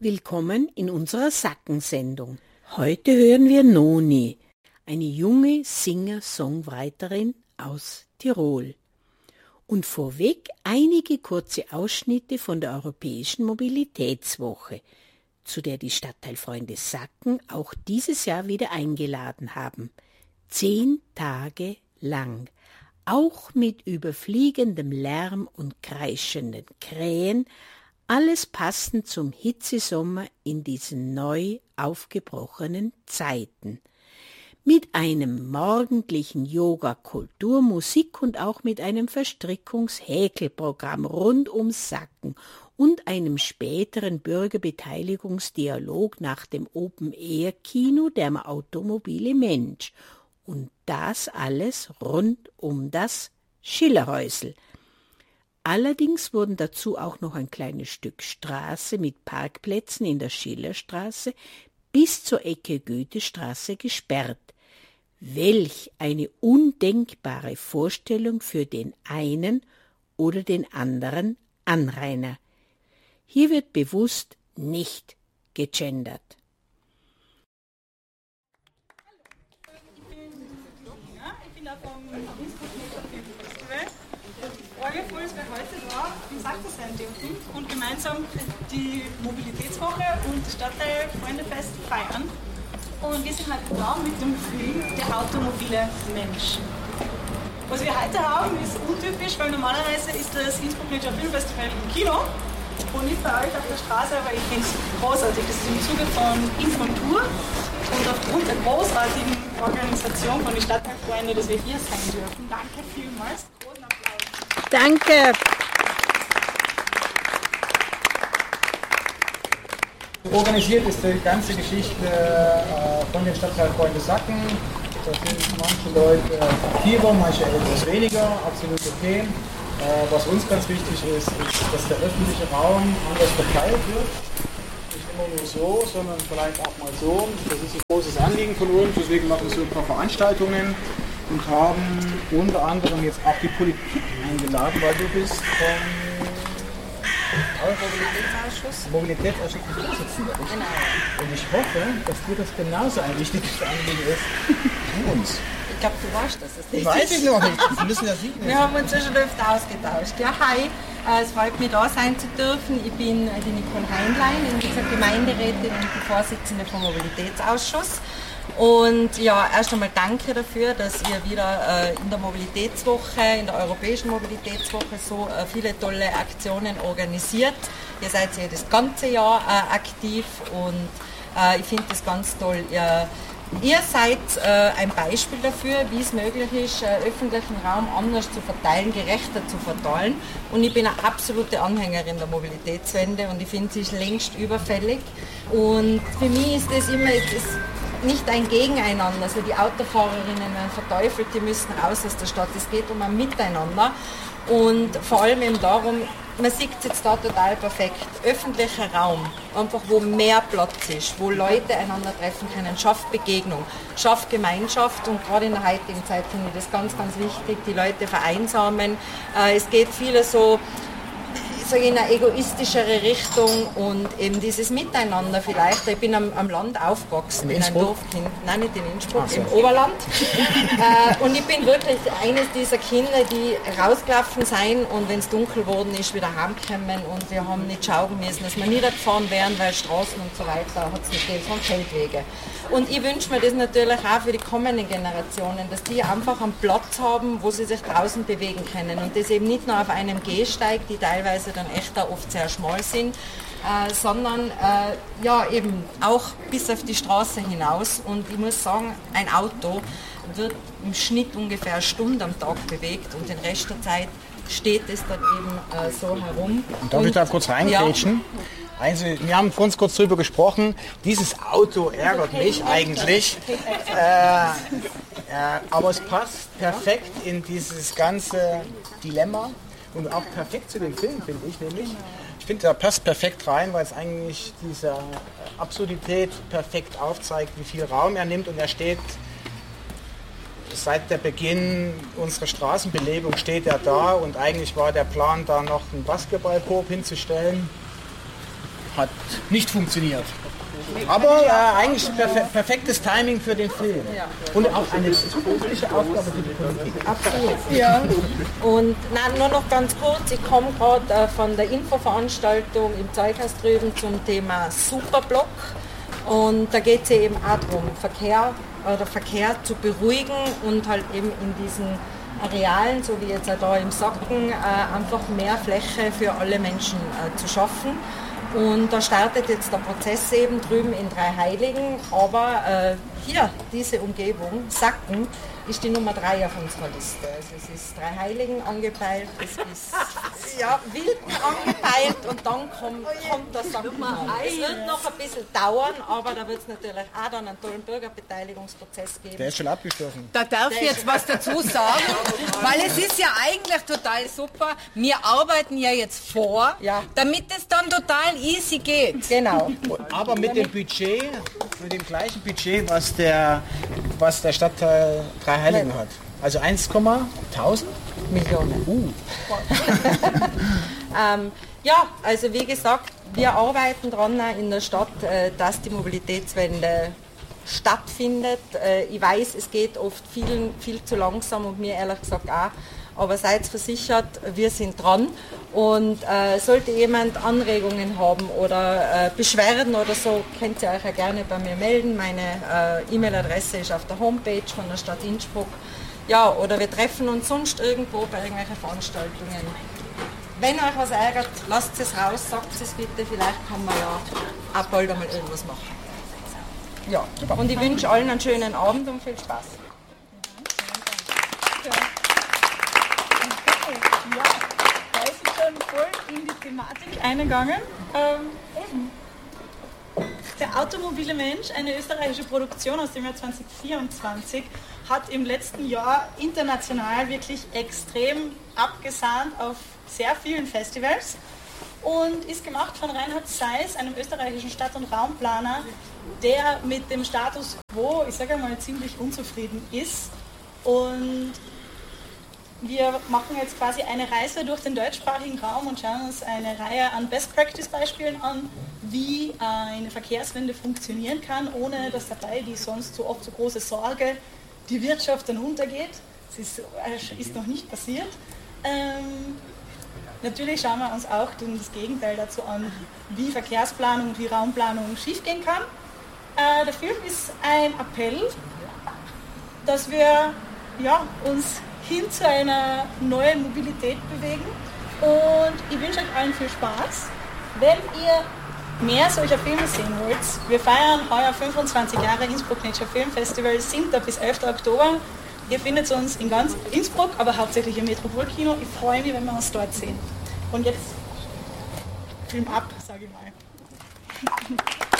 Willkommen in unserer Sackensendung. Heute hören wir Noni, eine junge Singer-Songwriterin aus Tirol. Und vorweg einige kurze Ausschnitte von der Europäischen Mobilitätswoche, zu der die Stadtteilfreunde Sacken auch dieses Jahr wieder eingeladen haben. 10 Tage lang, auch mit überfliegendem Lärm und kreischenden Krähen, alles passend zum Hitzesommer in diesen neu aufgebrochenen Zeiten. Mit einem morgendlichen Yoga-Kultur, Musik und auch mit einem Verstrickungs-Häkelprogramm rund ums Sacken und einem späteren Bürgerbeteiligungsdialog nach dem Open-Air-Kino der Automobile Mensch. Und das alles rund um das Schillerhäusl. Allerdings wurden dazu auch noch ein kleines Stück Straße mit Parkplätzen in der Schillerstraße bis zur Ecke Goethestraße gesperrt. Welch eine undenkbare Vorstellung für den einen oder den anderen Anrainer. Hier wird bewusst nicht gegendert. Ich bin auch vom Festival. Freudvoll, dass wir heute da im Sacken sein dürfen und gemeinsam die Mobilitätswoche und Stadtteilfreundefest feiern. Und wir sind heute da mit dem Film Der automobile Mensch. Was wir heute haben, ist untypisch, weil normalerweise ist das Innsbruck Nature Filmfestival im Kino und nicht bei euch auf der Straße, aber ich finde es großartig. Das ist im Zuge von Infotour und aufgrund der großartigen Organisation von den Stadtteilfreunden, dass wir hier sein dürfen. Danke vielmals. Großen Applaus. Danke. Organisiert ist die ganze Geschichte von den Stadtteilfreunden Sacken. Da sind manche Leute aktiver, manche etwas weniger, absolut okay. Was uns ganz wichtig ist, dass der öffentliche Raum anders verteilt wird. Nicht immer nur so, sondern vielleicht auch mal so. Das ist ein großes Anliegen von uns, deswegen machen wir so ein paar Veranstaltungen und haben unter anderem jetzt auch die Politik eingeladen, weil du bist vom Mobilitätsausschuss Vorsitzender. Genau. Und ich hoffe, dass dir das genauso ein wichtiges Anliegen ist wie uns. Ich glaube, du weißt das. Ich weiß es noch nicht. Das müssen ja Sie wissen. Wir haben uns ja schon öfter ausgetauscht. Ja, hi. Es freut mich, da sein zu dürfen. Ich bin die Nicole Heinlein, ich bin Gemeinderätin und die Vorsitzende vom Mobilitätsausschuss. Und ja, erst einmal danke dafür, dass ihr wieder in der Mobilitätswoche, in der Europäischen Mobilitätswoche so viele tolle Aktionen organisiert. Ihr seid ja das ganze Jahr aktiv und ich finde das ganz toll. Ihr seid ein Beispiel dafür, wie es möglich ist, öffentlichen Raum anders zu verteilen, gerechter zu verteilen. Und ich bin eine absolute Anhängerin der Mobilitätswende und ich finde, sie ist längst überfällig. Und für mich ist das immer nicht ein Gegeneinander. Also die Autofahrerinnen werden verteufelt, die müssen raus aus der Stadt. Es geht um ein Miteinander. Und vor allem eben darum, man sieht es jetzt da total perfekt, öffentlicher Raum, einfach wo mehr Platz ist, wo Leute einander treffen können, schafft Begegnung, schafft Gemeinschaft und gerade in der heutigen Zeit finde ich das ganz, ganz wichtig, die Leute vereinsamen. Es geht viele so, in eine egoistischere Richtung und eben dieses Miteinander vielleicht. Ich bin am Land aufgewachsen, in einem Dorfkind, nein, nicht in Innsbruck, im Oberland. Und ich bin wirklich eines dieser Kinder, die rausgelaufen sind und wenn es dunkel geworden ist, wieder heimgekommen und wir haben nicht schauen müssen, dass wir niedergefahren wären, weil Straßen und so weiter hat es nicht gegeben, sondern Feldwege. Und ich wünsche mir das natürlich auch für die kommenden Generationen, dass die einfach einen Platz haben, wo sie sich draußen bewegen können und das eben nicht nur auf einem Gehsteig, die teilweise dann echt da oft sehr schmal sind, sondern ja eben auch bis auf die Straße hinaus. Und ich muss sagen, ein Auto wird im Schnitt ungefähr eine Stunde am Tag bewegt und den Rest der Zeit steht es dann eben so herum. Und darf ich da kurz reingrätschen? Ja. Also, wir haben ganz kurz drüber gesprochen, dieses Auto ärgert mich eigentlich, aber es passt perfekt in dieses ganze Dilemma und auch perfekt zu dem Film, finde ich nämlich. Ich finde, der passt perfekt rein, weil es eigentlich diese Absurdität perfekt aufzeigt, wie viel Raum er nimmt und er steht seit der Beginn unserer Straßenbelebung steht er da und eigentlich war der Plan, da noch einen Basketballkorb hinzustellen. hat nicht funktioniert. Aber eigentlich perfektes Timing für den Film. Und auch eine zusätzliche Aufgabe für die Politik. Absolut. Ja. Und nur noch ganz kurz, ich komme gerade von der Infoveranstaltung im Zeughaus drüben zum Thema Superblock. Und da geht es eben auch darum, Verkehr zu beruhigen und halt eben in diesen Arealen, so wie jetzt auch da im Sacken, einfach mehr Fläche für alle Menschen zu schaffen. Und da startet jetzt der Prozess eben drüben in Dreiheiligen, aber hier, diese Umgebung, Sacken, ist die Nummer 3 auf unserer Liste. Also es ist Dreiheiligen angepeilt, es ist Wilden angepeilt und dann kommt der Sacken. Es wird noch ein bisschen dauern, aber da wird es natürlich auch dann einen tollen Bürgerbeteiligungsprozess geben. Der ist schon abgeschlossen. Da darf ich jetzt was dazu sagen, weil es ist ja eigentlich total super. Wir arbeiten ja jetzt vor, damit es dann total easy geht. Genau. Aber mit dem Budget, mit dem gleichen Budget, was der Stadtteil Dreiheiligen hat. Also 1,1000 Millionen. Also wie gesagt, wir arbeiten daran in der Stadt, dass die Mobilitätswende stattfindet. Ich weiß, es geht oft viel zu langsam und mir ehrlich gesagt auch. Aber seid versichert, wir sind dran. Und sollte jemand Anregungen haben oder Beschwerden oder so, könnt ihr euch ja gerne bei mir melden. Meine E-Mail-Adresse ist auf der Homepage von der Stadt Innsbruck. Ja, oder wir treffen uns sonst irgendwo bei irgendwelchen Veranstaltungen. Wenn euch was ärgert, lasst es raus, sagt es bitte, vielleicht kann man ja auch bald einmal irgendwas machen. Ja, und ich wünsche allen einen schönen Abend und viel Spaß. Ja, da ist sie schon voll in die Thematik eingegangen. Der automobile Mensch, eine österreichische Produktion aus dem Jahr 2024, hat im letzten Jahr international wirklich extrem abgesahnt auf sehr vielen Festivals und ist gemacht von Reinhard Seiss, einem österreichischen Stadt- und Raumplaner, der mit dem Status quo, ich sage mal, ziemlich unzufrieden ist. Und wir machen jetzt quasi eine Reise durch den deutschsprachigen Raum und schauen uns eine Reihe an Best-Practice-Beispielen an, wie eine Verkehrswende funktionieren kann, ohne dass dabei die sonst so oft so große Sorge, die Wirtschaft dann untergeht. Das ist noch nicht passiert. Natürlich schauen wir uns auch das Gegenteil dazu an, wie Verkehrsplanung und wie Raumplanung schiefgehen kann. Der Film ist ein Appell, dass wir uns hin zu einer neuen Mobilität bewegen. Und ich wünsche euch allen viel Spaß. Wenn ihr mehr solcher Filme sehen wollt, wir feiern heuer 25 Jahre Innsbruck Nature Film Festival, 7. bis 11. Oktober. Ihr findet uns in ganz Innsbruck, aber hauptsächlich im Metropolkino. Ich freue mich, wenn wir uns dort sehen. Und jetzt Film ab, sage ich mal.